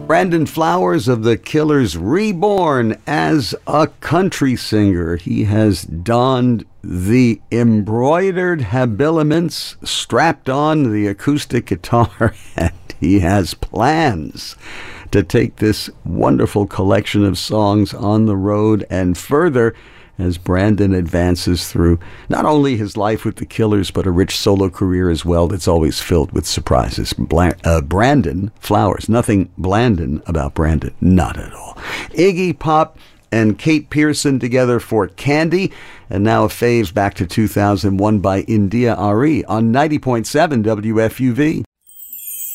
Brandon Flowers of the Killers, reborn as a country singer. He has donned the embroidered habiliments, strapped on the acoustic guitar, and he has plans to take this wonderful collection of songs on the road and further as Brandon advances through not only his life with the Killers, but a rich solo career as well that's always filled with surprises. Brandon Flowers. Nothing Blandon about Brandon. Not at all. Iggy Pop and Kate Pearson together for Candy. And now a fave back to 2001 by India Ari on 90.7 WFUV.